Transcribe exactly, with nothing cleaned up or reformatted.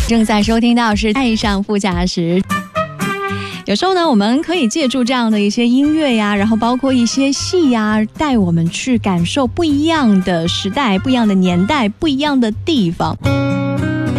正在收听到是爱上副驾驶。有时候呢，我们可以借助这样的一些音乐呀，然后包括一些戏呀，带我们去感受不一样的时代、不一样的年代、不一样的地方。